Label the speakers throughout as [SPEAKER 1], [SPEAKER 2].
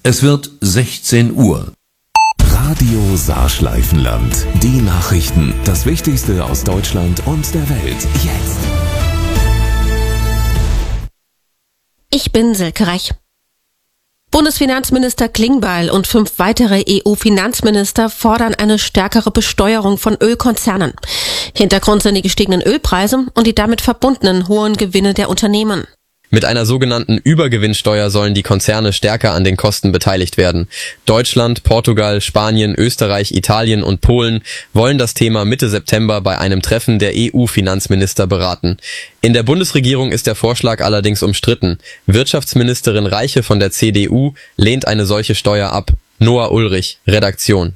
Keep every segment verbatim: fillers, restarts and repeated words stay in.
[SPEAKER 1] Es wird sechzehn Uhr.
[SPEAKER 2] Radio Saarschleifenland. Die Nachrichten. Das Wichtigste aus Deutschland und der Welt. Jetzt.
[SPEAKER 3] Ich bin Silke Reich. Bundesfinanzminister Klingbeil und fünf weitere E U-Finanzminister fordern eine stärkere Besteuerung von Ölkonzernen. Hintergrund sind die gestiegenen Ölpreise und die damit verbundenen hohen Gewinne der Unternehmen.
[SPEAKER 4] Mit einer sogenannten Übergewinnsteuer sollen die Konzerne stärker an den Kosten beteiligt werden. Deutschland, Portugal, Spanien, Österreich, Italien und Polen wollen das Thema Mitte September bei einem Treffen der E U-Finanzminister beraten. In der Bundesregierung ist der Vorschlag allerdings umstritten. Wirtschaftsministerin Reiche von der C D U lehnt eine solche Steuer ab. Noah Ulrich, Redaktion.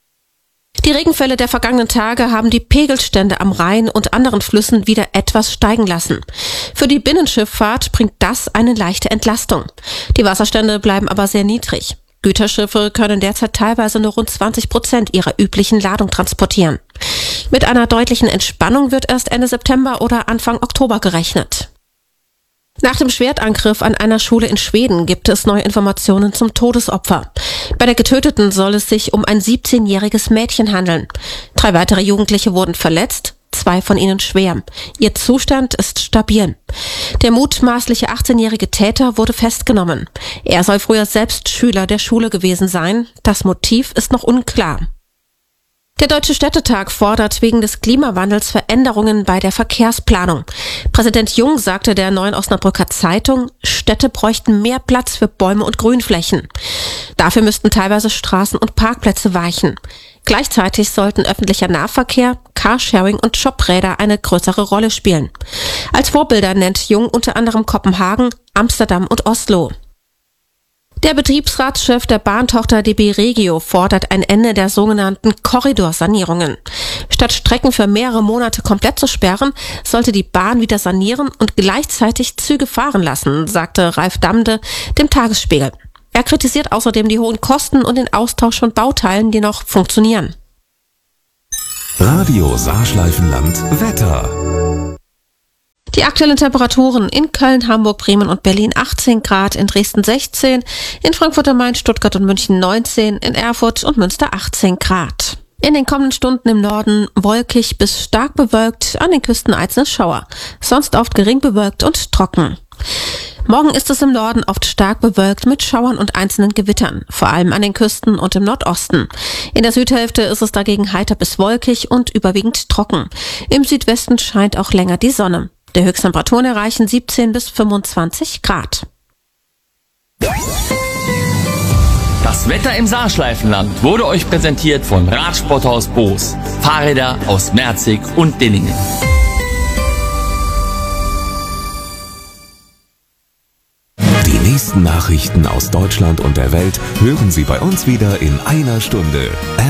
[SPEAKER 3] Die Regenfälle der vergangenen Tage haben die Pegelstände am Rhein und anderen Flüssen wieder etwas steigen lassen. Für die Binnenschifffahrt bringt das eine leichte Entlastung. Die Wasserstände bleiben aber sehr niedrig. Güterschiffe können derzeit teilweise nur rund zwanzig Prozent ihrer üblichen Ladung transportieren. Mit einer deutlichen Entspannung wird erst Ende September oder Anfang Oktober gerechnet. Nach dem Schwertangriff an einer Schule in Schweden gibt es neue Informationen zum Todesopfer. Bei der Getöteten soll es sich um ein siebzehnjähriges Mädchen handeln. Drei weitere Jugendliche wurden verletzt, zwei von ihnen schwer. Ihr Zustand ist stabil. Der mutmaßliche achtzehnjährige Täter wurde festgenommen. Er soll früher selbst Schüler der Schule gewesen sein. Das Motiv ist noch unklar. Der Deutsche Städtetag fordert wegen des Klimawandels Veränderungen bei der Verkehrsplanung. Präsident Jung sagte der Neuen Osnabrücker Zeitung, Städte bräuchten mehr Platz für Bäume und Grünflächen. Dafür müssten teilweise Straßen und Parkplätze weichen. Gleichzeitig sollten öffentlicher Nahverkehr, Carsharing und Jobräder eine größere Rolle spielen. Als Vorbilder nennt Jung unter anderem Kopenhagen, Amsterdam und Oslo. Der Betriebsratschef der Bahntochter D B Regio fordert ein Ende der sogenannten Korridorsanierungen. Statt Strecken für mehrere Monate komplett zu sperren, sollte die Bahn wieder sanieren und gleichzeitig Züge fahren lassen, sagte Ralf Damde dem Tagesspiegel. Er kritisiert außerdem die hohen Kosten und den Austausch von Bauteilen, die noch funktionieren.
[SPEAKER 2] Radio Saarschleifenland. Wetter.
[SPEAKER 3] Die aktuellen Temperaturen in Köln, Hamburg, Bremen und Berlin achtzehn Grad, in Dresden sechzehn, in Frankfurt am Main, Stuttgart und München neunzehn, in Erfurt und Münster achtzehn Grad. In den kommenden Stunden im Norden wolkig bis stark bewölkt, an den Küsten einzelne Schauer, sonst oft gering bewölkt und trocken. Morgen ist es im Norden oft stark bewölkt mit Schauern und einzelnen Gewittern, vor allem an den Küsten und im Nordosten. In der Südhälfte ist es dagegen heiter bis wolkig und überwiegend trocken. Im Südwesten scheint auch länger die Sonne. Die Höchsttemperaturen erreichen siebzehn bis fünfundzwanzig Grad.
[SPEAKER 5] Das Wetter im Saarschleifenland wurde euch präsentiert von Radsporthaus Boos. Fahrräder aus Merzig und Dinningen.
[SPEAKER 2] Die nächsten Nachrichten aus Deutschland und der Welt hören Sie bei uns wieder in einer Stunde.